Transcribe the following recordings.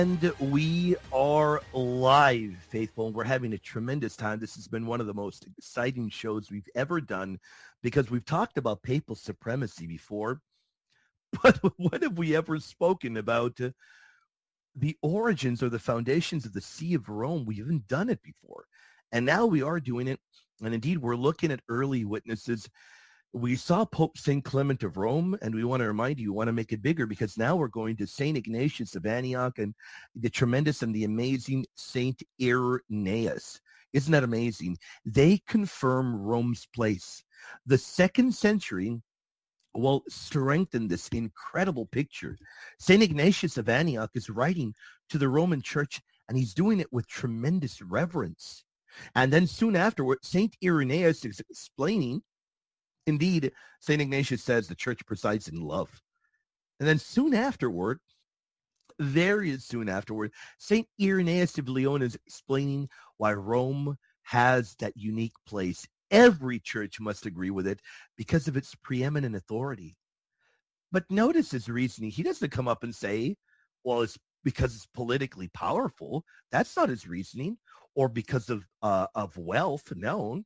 And we are live, faithful, and we're having a tremendous time. This has been one of the most exciting shows we've ever done because we've talked about papal supremacy before, but when have we ever spoken about the origins or the foundations of the See of Rome? We haven't done it before. And now we are doing it. And indeed, we're looking at early witnesses. We saw Pope St. Clement of Rome, and we want to remind you, we want to make it bigger because now we're going to St. Ignatius of Antioch and the tremendous and the amazing St. Irenaeus. Isn't that amazing? They confirm Rome's place. The 2nd century will strengthen this incredible picture. St. Ignatius of Antioch is writing to the Roman Church, and he's doing it with tremendous reverence. And then soon afterward, St. Irenaeus is explaining. Indeed, St. Ignatius says the church presides in love. And then soon afterward, St. Irenaeus of Lyon is explaining why Rome has that unique place. Every church must agree with it because of its preeminent authority. But notice his reasoning. He doesn't come up and say, well, it's because it's politically powerful. That's not his reasoning. Or because of wealth. No.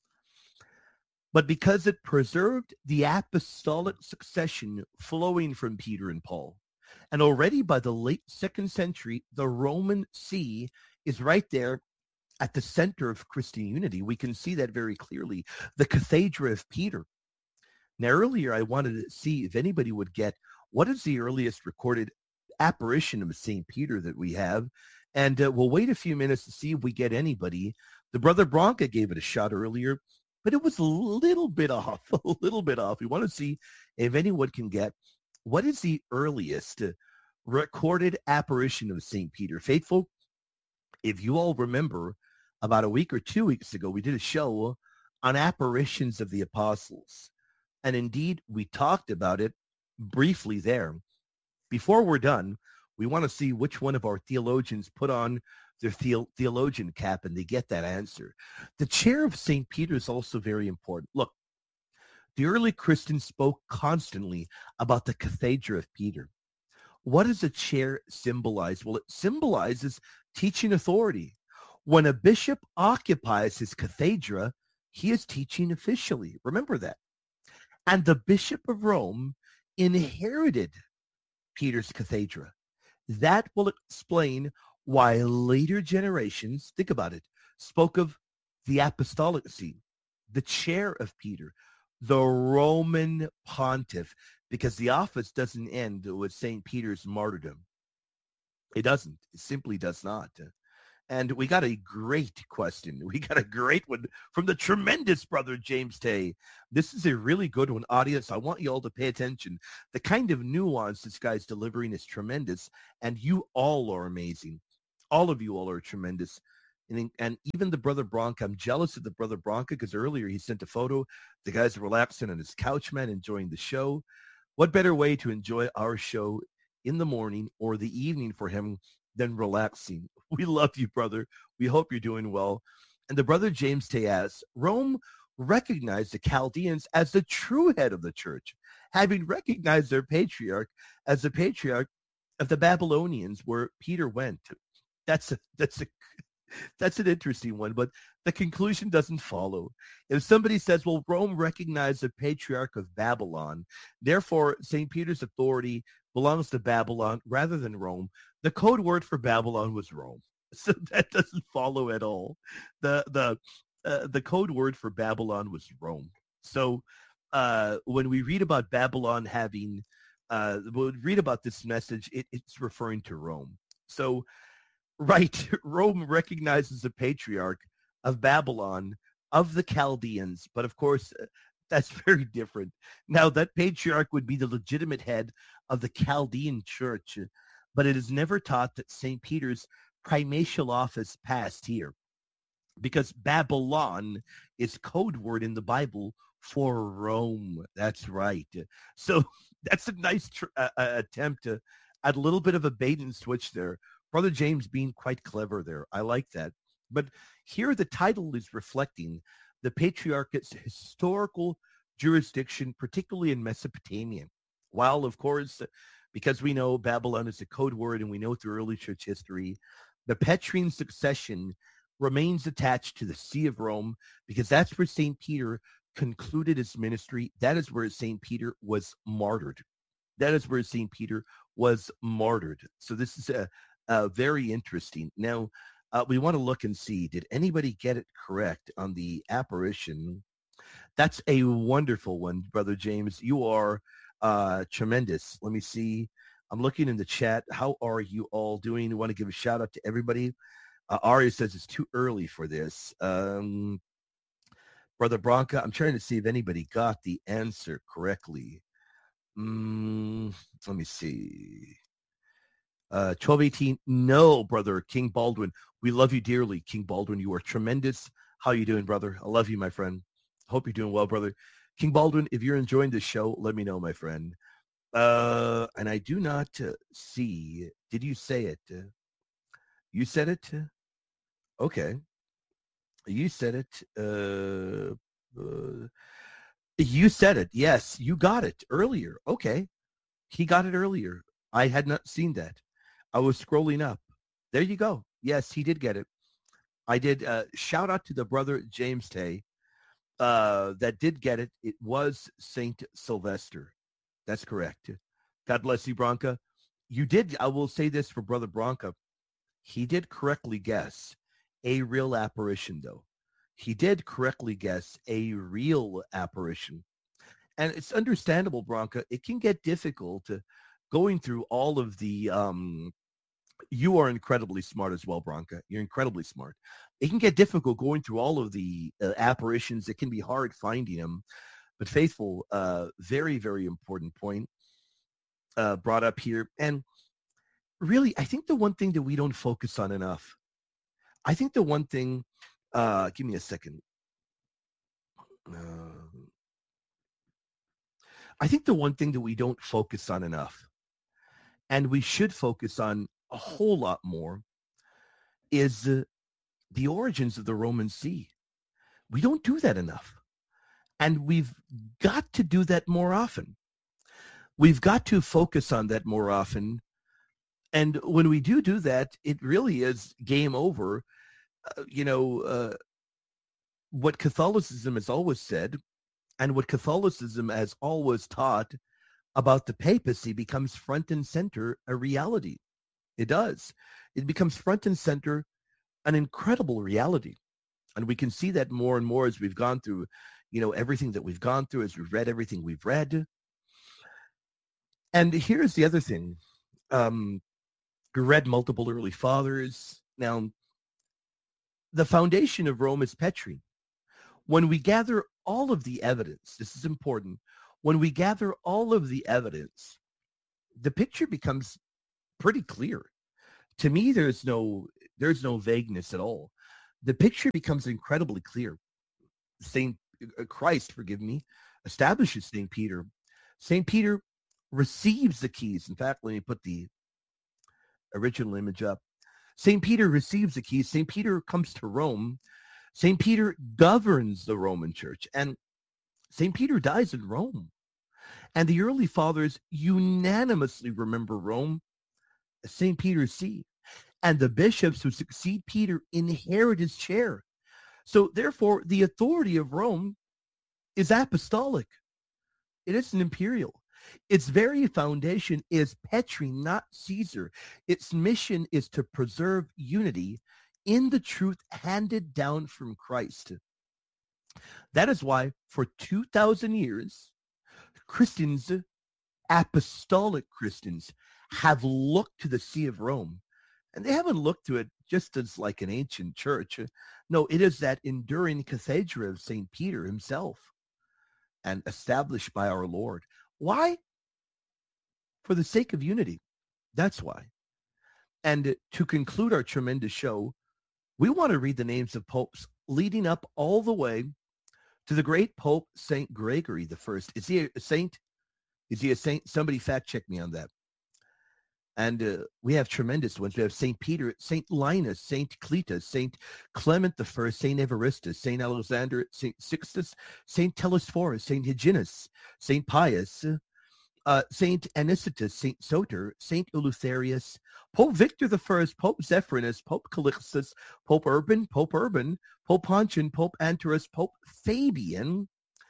But because it preserved the apostolic succession flowing from Peter and Paul. And already by the late 2nd century, the Roman See is right there at the center of Christian unity. We can see that very clearly. The Cathedra of Peter. Now, earlier, I wanted to see if anybody would get what is the earliest recorded apparition of St. Peter that we have. And we'll wait a few minutes to see if we get anybody. The Brother Branca gave it a shot earlier, but it was a little bit off, We want to see if anyone can get what is the earliest recorded apparition of St. Peter. Faithful, if you all remember, about a week or 2 weeks ago, we did a show on apparitions of the apostles. And indeed, we talked about it briefly there. Before we're done, we want to see which one of our theologians put on their theologian cap and they get that answer. The chair of St. Peter is also very important. Look, the early Christians spoke constantly about the Cathedra of Peter. What does a chair symbolize? Well, it symbolizes teaching authority. When a bishop occupies his cathedra, he is teaching officially. Remember that. And the Bishop of Rome inherited Peter's cathedra. That will explain why later generations, think about it, spoke of the apostolic see, the chair of Peter, the Roman pontiff, because the office doesn't end with St. Peter's martyrdom. It doesn't. It simply does not. And we got a great question. We got a great one from the tremendous Brother James Tay. This is a really good one, audience. I want you all to pay attention. The kind of nuance this guy's delivering is tremendous, and you all are amazing. All of you all are tremendous. And even the Brother Branca, I'm jealous of the Brother Branca because earlier he sent a photo. The guy's relaxing on his couch, man, enjoying the show. What better way to enjoy our show in the morning or the evening for him than relaxing? We love you, brother. We hope you're doing well. And the Brother James Tay asks, Rome recognized the Chaldeans as the true head of the church, having recognized their patriarch as the patriarch of the Babylonians where Peter went. That's an interesting one, but the conclusion doesn't follow. If somebody says, well, Rome recognized the patriarch of Babylon, therefore St. Peter's authority belongs to Babylon rather than Rome, the code word for Babylon was Rome. So that doesn't follow at all. The code word for Babylon was Rome. So when we read about Babylon having, when we read about this message, it's referring to Rome. So right, Rome recognizes the patriarch of Babylon, of the Chaldeans, but of course, that's very different. Now, that patriarch would be the legitimate head of the Chaldean church, but it is never taught that St. Peter's primatial office passed here, because Babylon is code word in the Bible for Rome. That's right. So that's a nice attempt to add a little bit of a bait and switch there. Brother James being quite clever there. I like that. But here the title is reflecting the patriarchate's historical jurisdiction, particularly in Mesopotamia. While, of course, because we know Babylon is a code word, and we know through early church history, the Petrine succession remains attached to the See of Rome, because that's where St. Peter concluded his ministry. That is where St. Peter was martyred. That is where St. Peter was martyred. So this is very interesting. Now, we want to look and see, did anybody get it correct on the apparition? That's a wonderful one, Brother James. You are tremendous. Let me see. I'm looking in the chat. How are you all doing? I want to give a shout out to everybody. Aria says it's too early for this. Brother Bronca, I'm trying to see if anybody got the answer correctly. Let me see. 1218. No, Brother King Baldwin. We love you dearly, King Baldwin. You are tremendous. How you doing, brother? I love you, my friend. Hope you're doing well, brother. King Baldwin, if you're enjoying this show, let me know, my friend. And I do not see. Did you say it? You said it? Okay. You said it. You said it. Yes, you got it earlier. Okay. He got it earlier. I had not seen that. I was scrolling up. There you go. Yes, he did get it. I did. Shout out to the brother James Tay that did get it. It was Saint Sylvester. That's correct. God bless you, Bronca. You did. I will say this for Brother Bronca. He did correctly guess a real apparition, though. He did correctly guess a real apparition. And it's understandable, Bronca. It can get difficult going through all of the you are incredibly smart as well, Bronca. You're incredibly smart. It can get difficult going through all of the apparitions. It can be hard finding them. But Faithful, very, very important point brought up here. And really, I think the one thing that we don't focus on enough, I think the one thing, give me a second. I think the one thing that we don't focus on enough, and we should focus on a whole lot more, is the origins of the Roman See. We don't do that enough. And we've got to do that more often. We've got to focus on that more often. And when we do that, it really is game over. What Catholicism has always said, and what Catholicism has always taught about the papacy, becomes front and center a reality. It does. It becomes front and center an incredible reality. And we can see that more and more as we've gone through, everything that we've gone through, as we've read everything we've read. And here's the other thing. We read multiple early fathers. Now, the foundation of Rome is Petrine. When we gather all of the evidence, this is important, when we gather all of the evidence, the picture becomes pretty clear. To me, there's no vagueness at all. The picture becomes incredibly clear. Saint Christ, forgive me, establishes Saint Peter. Saint Peter receives the keys. In fact, let me put the original image up. Saint Peter receives the keys. Saint Peter comes to Rome. Saint Peter governs the Roman Church, and Saint Peter dies in Rome. And the early fathers unanimously remember Rome as Saint Peter's see. And the bishops who succeed Peter inherit his chair. So therefore, the authority of Rome is apostolic. It isn't imperial. Its very foundation is Petrine, not Caesar. Its mission is to preserve unity in the truth handed down from Christ. That is why for 2,000 years, Christians, apostolic Christians, have looked to the See of Rome. And they haven't looked to it just as like an ancient church. No, it is that enduring cathedra of St. Peter himself, and established by our Lord. Why? For the sake of unity. That's why. And to conclude our tremendous show, we want to read the names of popes leading up all the way to the great Pope St. Gregory I. Is he a saint? Is he a saint? Somebody fact check me on that. And we have tremendous ones. We have St. Peter, St. Linus, St. Cletus, St. Clement I, St. Evaristus, St. Alexander, St. Sixtus, St. Telesphorus, St. Hyginus, St. Pius, Saint Anicetus, Saint Soter, Saint Eleutherius, Pope Victor I, Pope Zephyrinus, Pope Calixtus, Pope Urban, Pope Pontian, Pope Anterus, Pope Fabian,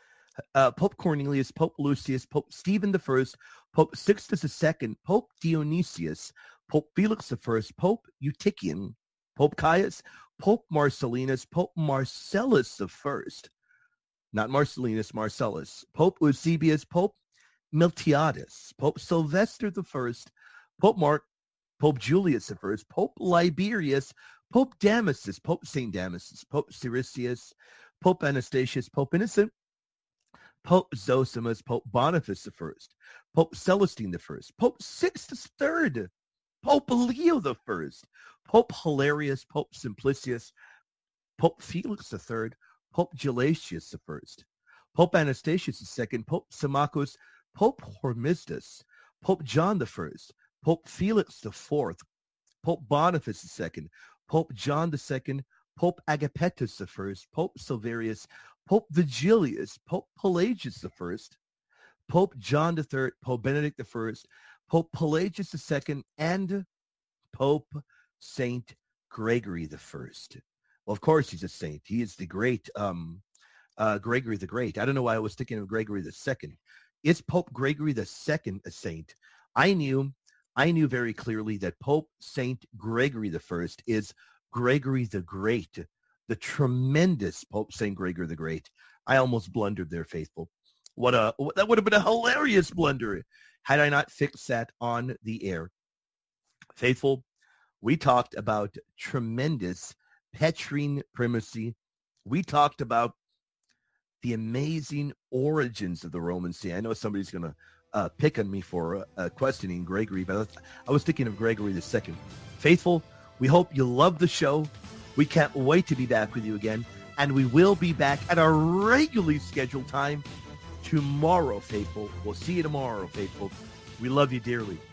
Pope Cornelius, Pope Lucius, Pope Stephen I, Pope Sixtus II, Pope Dionysius, Pope Felix I, Pope Eutychian, Pope Caius, Pope Marcellinus, Pope Marcellus I, not Marcellinus, Marcellus, Pope Eusebius, Pope Miltiadus, Pope Sylvester I, Pope Mark, Pope Julius I, Pope Liberius, Pope Damasus, Pope St. Damasus, Pope Siricius, Pope Anastasius, Pope Innocent, Pope Zosimus, Pope Boniface I, Pope Celestine I, Pope Sixtus III, Pope Leo I, Pope Hilarius, Pope Simplicius, Pope Felix III, Pope Gelasius I, Pope Anastasius II, Pope Symmachus, Pope Hormisdas, Pope John I, Pope Felix IV, Pope Boniface II, Pope John II, Pope Agapetus I, Pope Silverius, Pope Vigilius, Pope Pelagius I, Pope John III, Pope Benedict I, Pope Pelagius II, and Pope Saint Gregory I. Well, of course, he's a saint. He is the great Gregory the Great. I don't know why I was thinking of Gregory II. Is Pope Gregory II a saint? I knew very clearly that Pope Saint Gregory I is Gregory the Great, the tremendous Pope Saint Gregory the Great. I almost blundered there, faithful. That would have been a hilarious blunder had I not fixed that on the air. Faithful, we talked about tremendous Petrine primacy. We talked about the amazing origins of the Roman See. I know somebody's going to pick on me for questioning Gregory, but I was thinking of Gregory II. Faithful, we hope you love the show. We can't wait to be back with you again, and we will be back at our regularly scheduled time tomorrow, faithful. We'll see you tomorrow, faithful. We love you dearly.